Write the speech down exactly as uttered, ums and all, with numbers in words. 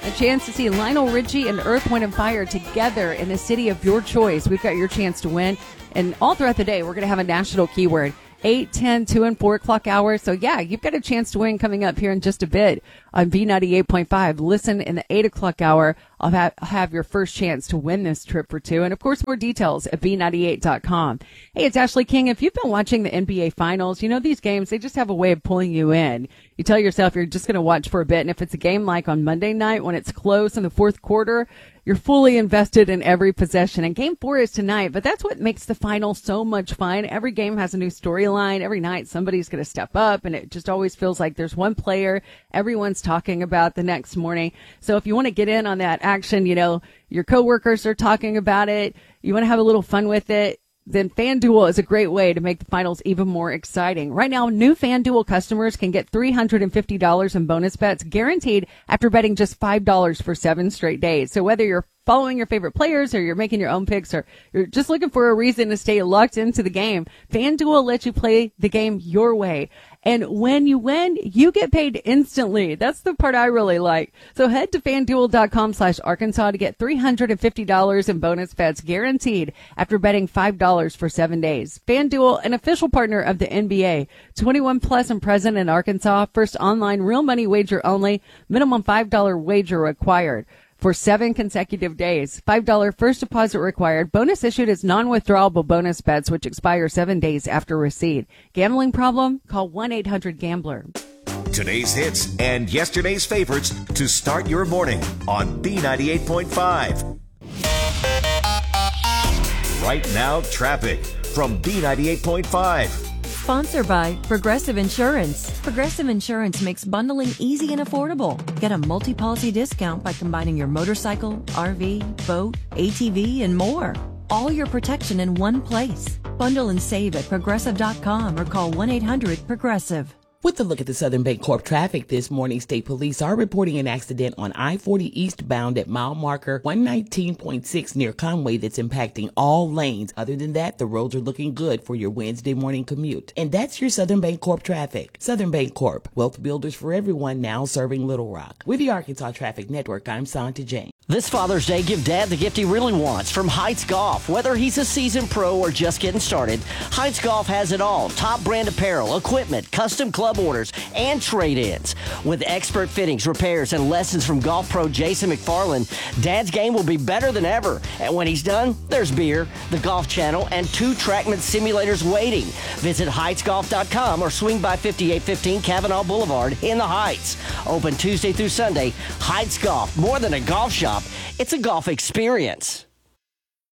A chance to see Lionel Richie and Earth, Wind and Fire together in the city of your choice. We've got your chance to win. And all throughout the day, we're going to have a national keyword. eight, ten, two, and four o'clock hours. So, yeah, you've got a chance to win coming up here in just a bit on B ninety-eight point five. Listen in the eight o'clock hour. I'll have, have your first chance to win this trip for two. And, of course, more details at B ninety-eight dot com. Hey, it's Ashley King. If you've been watching the N B A Finals, you know these games, they just have a way of pulling you in. You tell yourself you're just going to watch for a bit. And if it's a game like on Monday night when it's close in the fourth quarter, you're fully invested in every possession. And game four is tonight, but that's what makes the final so much fun. Every game has a new storyline. Every night somebody's going to step up, and it just always feels like there's one player everyone's talking about the next morning. So if you want to get in on that action, you know, your coworkers are talking about it, you want to have a little fun with it, then FanDuel is a great way to make the finals even more exciting. Right now, new FanDuel customers can get three hundred fifty dollars in bonus bets guaranteed after betting just five dollars for seven straight days. So whether you're following your favorite players or you're making your own picks or you're just looking for a reason to stay locked into the game, FanDuel lets you play the game your way. And when you win, you get paid instantly. That's the part I really like. So head to FanDuel.com slash Arkansas to get three hundred fifty dollars in bonus bets guaranteed after betting five dollars for seven days. FanDuel, an official partner of the N B A. twenty-one plus and present in Arkansas. First online real money wager only. Minimum five dollars wager required for seven consecutive days. five dollars first deposit required. Bonus issued as non-withdrawable bonus bets, which expire seven days after receipt. Gambling problem? Call one eight hundred gambler. Today's hits and yesterday's favorites to start your morning on B ninety-eight point five. Right now, traffic from B ninety-eight point five. Sponsored by Progressive Insurance. Progressive Insurance makes bundling easy and affordable. Get a multi-policy discount by combining your motorcycle, R V, boat, A T V, and more. All your protection in one place. Bundle and save at progressive dot com or call one eight hundred progressive. With a look at the Southern Bancorp traffic this morning, state police are reporting an accident on I forty eastbound at mile marker one nineteen point six near Conway that's impacting all lanes. Other than that, the roads are looking good for your Wednesday morning commute. And that's your Southern Bancorp traffic. Southern Bancorp, wealth builders for everyone, now serving Little Rock. With the Arkansas Traffic Network, I'm Santa Jane. This Father's Day, give Dad the gift he really wants from Heights Golf. Whether he's a seasoned pro or just getting started, Heights Golf has it all. Top brand apparel, equipment, custom club orders, and trade-ins. With expert fittings, repairs, and lessons from golf pro Jason McFarland, Dad's game will be better than ever. And when he's done, there's beer, the Golf Channel, and two TrackMan simulators waiting. Visit heights golf dot com or swing by fifty-eight fifteen Cavanaugh Boulevard in the Heights. Open Tuesday through Sunday. Heights Golf, more than a golf shop, it's a golf experience.